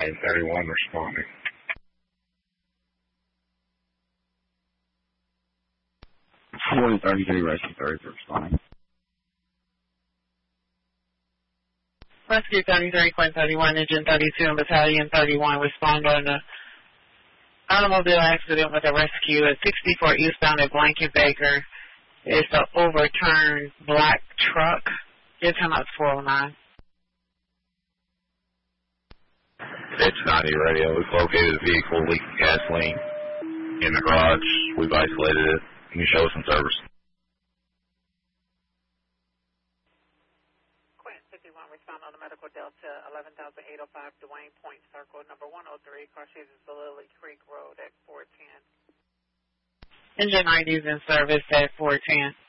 31 responding. 4033 Rescue 33 responding. Rescue 33, Quint 31, Engine 32, and Battalion 31 respond on an automobile accident with a rescue at 64 eastbound at Blanket Baker. It's an overturned black truck. Give him up 409. It's 90 radio. We've located a vehicle leaking gasoline in the garage. We've isolated it. Can you show us some service? Quint 51, respond on the medical Delta 11,805 Duane Point Circle, number 103, car chases the Lily Creek Road at 410. Engine 90 is in service at 410.